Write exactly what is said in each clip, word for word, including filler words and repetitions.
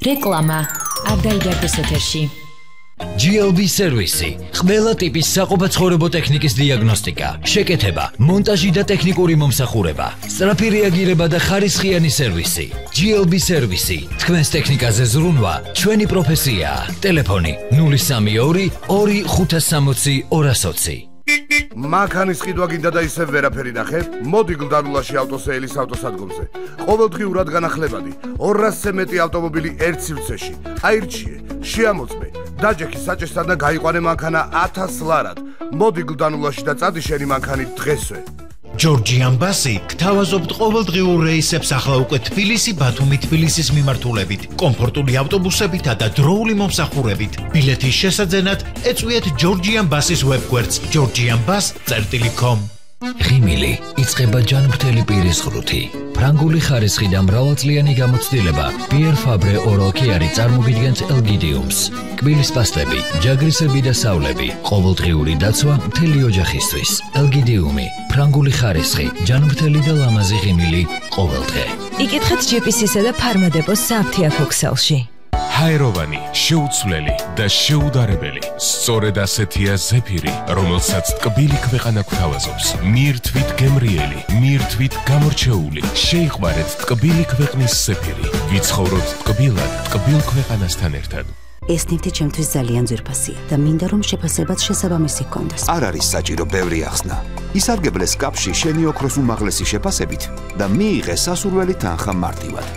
რეკლამა არ დაიდარდეს ეთერში. G L B სერვისი, ყველა ტიპის საყოფაცხოვრებო ტექნიკის დიაგნოსტიკა, შეკეთება, მონტაჟი და ტექნიკური მომსახურება, სწრაფი რეაგირება და ხარისხიანი სერვისი. G L B სერვისი, თქვენს ტექნიკაზე ზრუნვა, ჩვენი პროფესიაა. ტელეფონი ნული სამი ორი ორი ხუთას სამოცი ორას ოცი. მანქანის ყიდვა გინდა და ისევ ვერაფერი ნახე? მოდი გლდანულაში ავტოსეილის ავტოსადგომზე. ყოველდღიურად განახლებადი ორასზე მეტი ავტომობილი ერთ სივრცეში. აირჩიე, შეამოწმე, დაჯექი საჭესთან და გაიყვანე მანქანა ათას ლარად. მოდი გლდანულაში და წადი შენი მანქანი დღესვე. Georgian Bus-ი გთავაზობთ ყოველდღიურ რეისებს ახლა უკვე თბილისი, ბათუმი, თბილისის მიმართულებით, კომფორტული ავტობუსებითა და დროული მომსახურებით. ბილეთის შესაძენად ეწვიეთ Georgian Bus-ის ვებგვერდს georgian bus dot com. ღიმილი იწყება ჯანმრთელი პირის ღრუთი. ფრანგული ხარისხი და მრავალწლიანი გამოცდილება Pierre Fabre Oral Care წარმოგიდგენთ ელგიდიუმს. კბილის პასტები, ჯაგრისები და სავლები, ყოველდღიური დაცვა მთელი ოჯახისთვის. ელგიდიუმი, ფრანგული ხარისხი, ჯანმრთელი და ლამაზი ღიმილი ყოველდღე. იკითხეთ ჯი პი სი-სა და ფარმადეპოს საფთიაქ ოქსელში. ჰაეროვანი, შეუცვლელი და შეუდარებელი. სწორედ ასეთია ზეფირი, რომელსაც ტკბილი ქვეყანა გვთავაზობს. მიირთვით გემრიელი, მიირთვით გამორჩეული. შეიყვარეთ ტკბილი ქვეყნის ზეფირი. ვიცხოვროთ ტკბილად, ტკბილ ქვეყანასთან ერთად. ეს ნივთი ჩემთვის ძალიან ძვირფასია და მინდა რომ შეფასებაც შესაბამისი ჰქონდეს. არ არის საჭირო ბევრი ახსნა. ისარგებლე სკაფში შენი ოქროს უმაღლესი შეფასებით და მიიღე სასურველი თანხა მარტივად.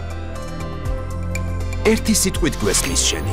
ერთი სიტყვით გვესმის შენი.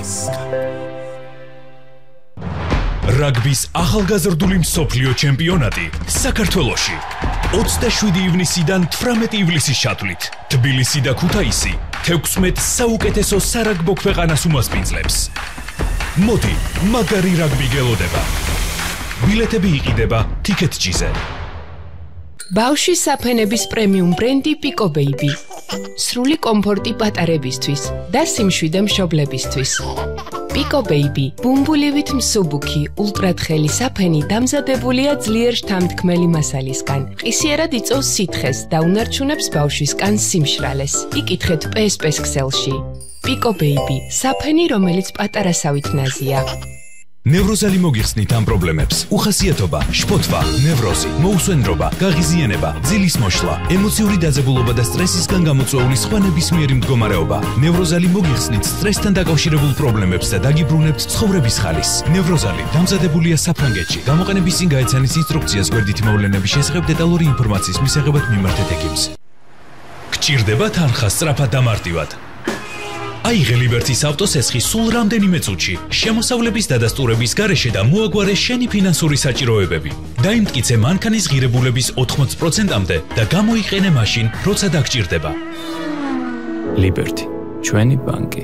რაგბის ახალგაზრდული მსოფლიო ჩემპიონატი საქართველოში. ოცდაშვიდი ივნისიდან თვრამეტი ივლისის ჩათვლით. თბილისი და ქუთაისი თექვსმეტ საუკეთესო სარაგბო ქვეყანას უმასპინძლებს. მოდი, მაგარი რაგბი გელოდება. ბილეთები იყიდება TicketJet-ზე. ბავშვის საფენების პრემიუმ ბრენდი Pico Baby. სრული კომფორტი პატარებისთვის და სიმშვიდე მშობლებისთვის. Pico Baby, ბუმბულივით მსუბუქი, ულტრათხელი საფენი დამზადებულია ძლიერ შთამთქმელი მასალისგან. ყისიერად იწვევს სითხეს და უნარჩუნებს ბავშვის კანს სიმშრალეს. იკითხეთ პე ეს პე-ს ქსელში. Pico Baby, საფენი, რომელიც პატარასავით ნაზია. ნევროზალი მოგიხსნით ამ პრობლემებს. უხასიათობა, შფოთვა, ნევროზი, მოუსვენრობა, გაღიზიანება, ძილის მოშლა, ემოციური დაძაბულობა და სტრესისგან გამოწვეული სხვა ნებისმიერი მდგომარეობა. ნევროზალი მოგიხსნით სტრესთან დაკავშირებულ პრობლემებს და დაგიბრუნებთ ცხოვრების ხალისს. ნევროზალი დამზადებულია საფრანგეთში. გამოყენების წინ გაეცანით ინსტრუქციას გვერდითი მოვლენების შესახებ დეტალური ინფორმაციის მისაღებად მიმართეთ ექიმს. გჭირდება თანხა სწრაფად და მარტივად. აიღე ლიბერტის ავტოსესხი სულ რამდენიმე წუთში, შემოსავლების დადასტურების გარეშე და მოაგვარე შენი ფინანსური საჭიროებები. დაიმტკიცე მანქანის ღირებულების ოთხმოცი პროცენტამდე და გამოიყენე მაშინ, როცა დაგჭირდება. ლიბერტი, ჩვენი ბანკი.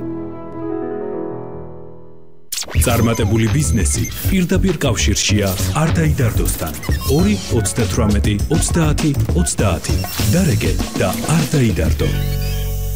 წარმატებული ბიზნესი პირდაპირ კავშირშია არ დაიდარდოსთან. ორი ოცდათვრამეტი ოცდაათი ოცდაათი. დარეგე და არ დაიდარდო.